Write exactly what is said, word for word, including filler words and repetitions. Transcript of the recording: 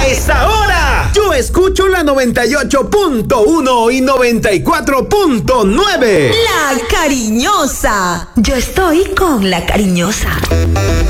A esta hora, yo escucho la noventa y ocho punto uno y noventa y cuatro punto nueve. La Cariñosa. Yo estoy con La Cariñosa.